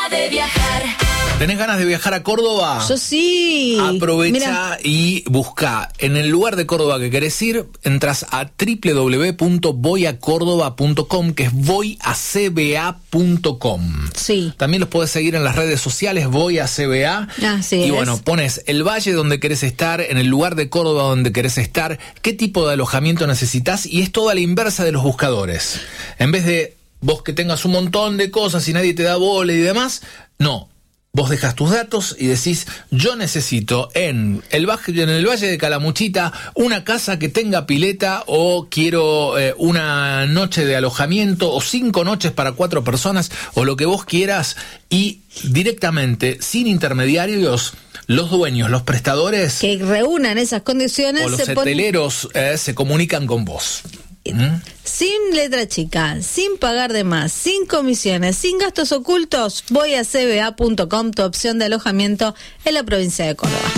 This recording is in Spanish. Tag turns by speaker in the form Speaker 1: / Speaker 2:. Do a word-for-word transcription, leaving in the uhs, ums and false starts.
Speaker 1: de viajar.
Speaker 2: ¿Tenés ganas de viajar a Córdoba?
Speaker 3: Yo sí.
Speaker 2: Aprovecha
Speaker 3: Mirá.
Speaker 2: y busca en el lugar de Córdoba que querés ir, entras a doble u doble u doble u punto voy a córdoba punto com, que es voy a c b a punto com.
Speaker 3: Sí.
Speaker 2: También los podés seguir en las redes sociales, voy a C B A.
Speaker 3: Así
Speaker 2: y
Speaker 3: es.
Speaker 2: bueno, pones el valle donde querés estar, en el lugar de Córdoba donde querés estar, qué tipo de alojamiento necesitas, y es toda la inversa de los buscadores. En vez de vos que tengas un montón de cosas y nadie te da bola y demás, no. Vos dejas tus datos y decís, yo necesito en el, valle, en el Valle de Calamuchita una casa que tenga pileta, o quiero eh, una noche de alojamiento o cinco noches para cuatro personas, o lo que vos quieras, y directamente, sin intermediarios, los dueños, los prestadores
Speaker 3: Que reúnan esas condiciones.
Speaker 2: o los
Speaker 3: se ponen-
Speaker 2: hoteleros eh, se comunican con vos. ¿Mm?
Speaker 3: Sin letra chica, sin pagar de más, sin comisiones, sin gastos ocultos. Voy a c b a punto com, tu opción de alojamiento en la provincia de Córdoba.